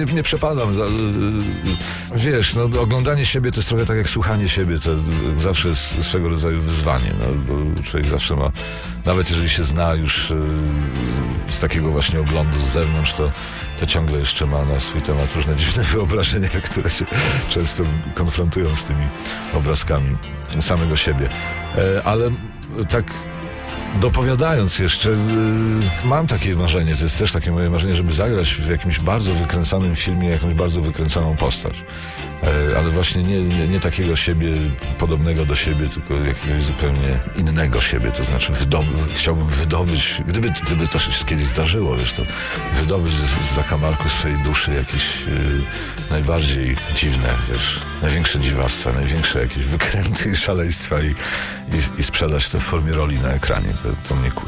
nie przepadam. Wiesz, no, oglądanie siebie to jest trochę tak jak słuchanie siebie. To zawsze jest swego rodzaju wyzwanie. No, bo człowiek zawsze ma, nawet jeżeli się zna już z takiego właśnie oglądu z zewnątrz, to ciągle jeszcze ma na swój temat różne dziwne wyobrażenia, które się często konfrontują z tymi obrazkami samego siebie. Ale tak dopowiadając jeszcze, mam takie marzenie, to jest też takie moje marzenie, żeby zagrać w jakimś bardzo wykręcanym filmie jakąś bardzo wykręcaną postać. Ale właśnie nie takiego siebie podobnego do siebie, tylko jakiegoś zupełnie innego siebie, to znaczy chciałbym wydobyć, gdyby to się kiedyś zdarzyło, wiesz, to wydobyć z zakamarku swojej duszy jakieś najbardziej dziwne, wiesz, największe dziwactwa, największe jakieś wykręty i szaleństwa i sprzedać to w formie roli na ekranie. To mnie kusi.